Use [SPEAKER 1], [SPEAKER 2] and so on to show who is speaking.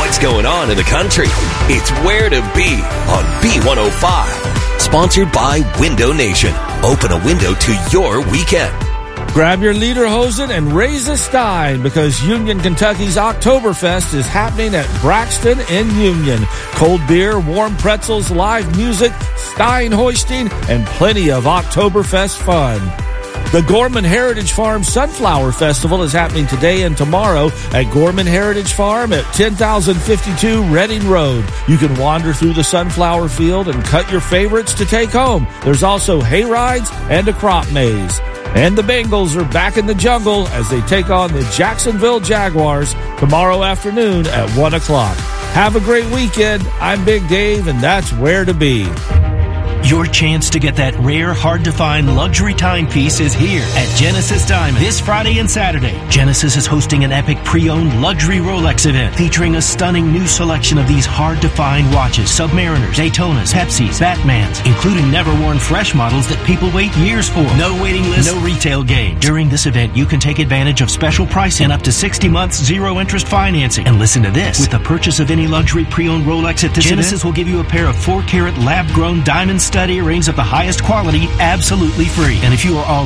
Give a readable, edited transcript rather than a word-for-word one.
[SPEAKER 1] what's going on in the country. It's Where to Be on B105. Sponsored by Window Nation. Open a window to your weekend.
[SPEAKER 2] Grab your lederhosen and raise a stein because Union, Kentucky's Oktoberfest is happening at Braxton in Union. Cold beer, warm pretzels, live music, stein hoisting, and plenty of Oktoberfest fun. The Gorman Heritage Farm Sunflower Festival is happening today and tomorrow at Gorman Heritage Farm at 10,052 Reading Road. You can wander through the sunflower field and cut your favorites to take home. There's also hay rides and a crop maze. And the Bengals are back in the jungle as they take on the Jacksonville Jaguars tomorrow afternoon at 1 o'clock. Have a great weekend. I'm Big Dave, and that's Where to Be.
[SPEAKER 3] Your chance to get that rare, hard-to-find luxury timepiece is here at Genesis Diamond this Friday and Saturday. Genesis is hosting an epic pre-owned luxury Rolex event featuring a stunning new selection of these hard-to-find watches, Submariners, Daytonas, Pepsis, Batmans, including never-worn fresh models that people wait years for. No waiting list, no retail game. During this event, you can take advantage of special pricing and up to 60 months zero-interest financing. And listen to this. With the purchase of any luxury pre-owned Rolex at this Genesis will give you a pair of 4-carat lab-grown diamond stud earrings of the highest quality absolutely free. And if you are all